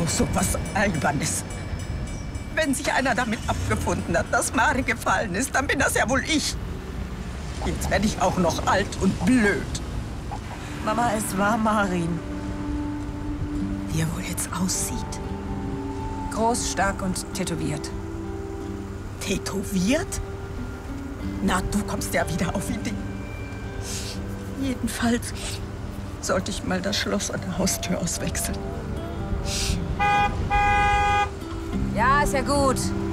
so was Albernes. Wenn sich einer damit abgefunden hat, dass Mari gefallen ist, dann bin das ja wohl ich. Jetzt werde ich auch noch alt und blöd. Mama, es war Marin. Wie er wohl jetzt aussieht. Groß, stark und tätowiert. Tätowiert? Na, du kommst ja wieder auf Ideen. Jedenfalls sollte ich mal das Schloss an der Haustür auswechseln. Ja, ist ja gut.